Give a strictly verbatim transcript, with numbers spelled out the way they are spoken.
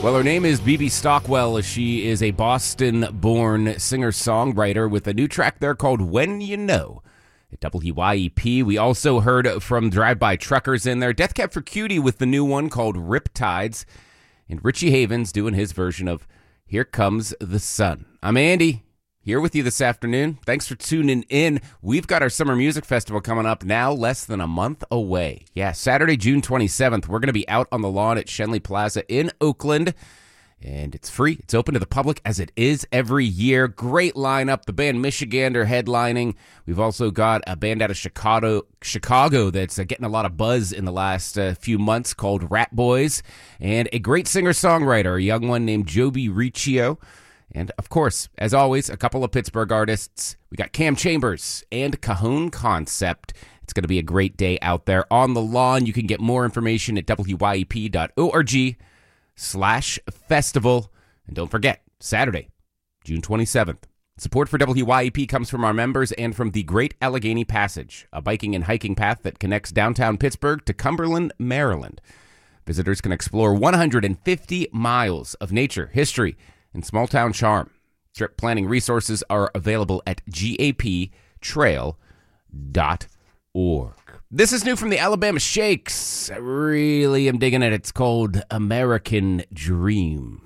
Well, her name is B B Stockwell. She is a Boston-born singer-songwriter with a new track there called When You Know at W Y E P. We also heard from Drive-By Truckers in there. Death Cab for Cutie with the new one called Riptides. And Richie Havens doing his version of Here Comes the Sun. I'm Andy, here with you this afternoon. Thanks for tuning in. We've got our Summer Music Festival coming up now less than a month away. Yeah, Saturday, June twenty-seventh, we're going to be out on the lawn at Schenley Plaza in Oakland. And it's free. It's open to the public as it is every year. Great lineup. The band Michigan are headlining. We've also got a band out of Chicago Chicago that's uh, getting a lot of buzz in the last uh, few months called Rat Boys. And a great singer-songwriter, a young one named Joby Riccio. And, of course, as always, a couple of Pittsburgh artists. We got Cam Chambers and Cajon Concept. It's going to be a great day out there on the lawn. You can get more information at W Y E P dot org slash festival. And don't forget, Saturday, June twenty-seventh. Support for W Y E P comes from our members and from the Great Allegheny Passage, a biking and hiking path that connects downtown Pittsburgh to Cumberland, Maryland. Visitors can explore one hundred fifty miles of nature, history, and small-town charm. Trip planning resources are available at G A P trail dot org. This is new from the Alabama Shakes. I really am digging it. It's called American Dream.